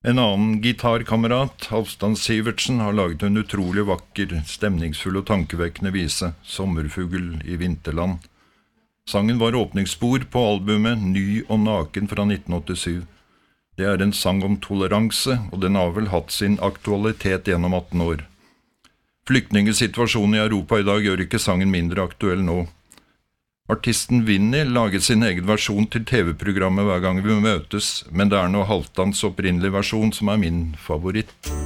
En annen gitarkamerat, Halvdan Sivertsen, har laget en utrolig vakker, stemningsfull og tankevekkende vise, Sommerfugl i vinterland. Sangen var åpningsspor på albumet Ny og naken fra 1987. Det er en sang om toleranse, og den har vel hatt sin aktualitet gjennom 18 år. Flyktningesituasjonen i Europa i dag gjør ikke sangen mindre aktuell nå. Artisten Vinnie laget sin egen versjon til TV-programmet hver gang vi møtes, men det er nå Halvdans opprinnelige versjon som er min favoritt.